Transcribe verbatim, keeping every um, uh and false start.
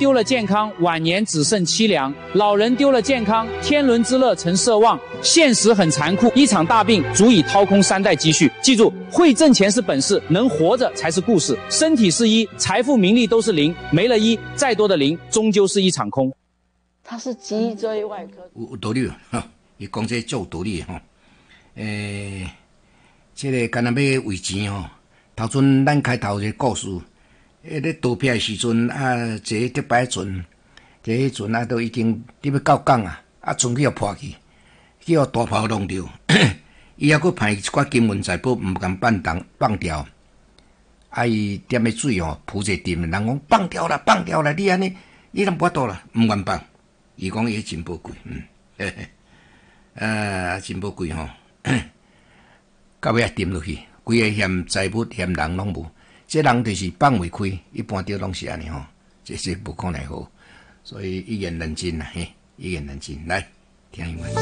丢了健康，晚年只剩凄凉；老人丢了健康，天伦之乐成奢望。现实很残酷，一场大病足以掏空三代积蓄。记住，会挣钱是本事，能活着才是故事。身体是一，财富名利都是零，没了一，再多的零终究是一场空。 他是脊椎外科， 有有道理哈，伊讲这足有道理哈。诶、欸，这个干那要为钱吼，头阵咱开头一个故事，迄咧投票的时阵啊，这得摆阵，这迄阵啊都已经你要到港啊，啊船去互破去，去互大炮弄着，伊还佫派一寡金文财宝毋敢放动放掉，啊伊点迄水吼浮一沉，人讲放掉啦，放掉啦，你安尼你拢无度啦，毋愿放。伊讲伊真宝贵，嗯，嘿嘿，啊，真宝贵吼，到尾也沉落去，规个嫌财物嫌人拢无，这人就是放袂开，一般着拢是安尼吼，这是无可奈何，所以一言难尽啦，嘿，一言难尽，来听一下。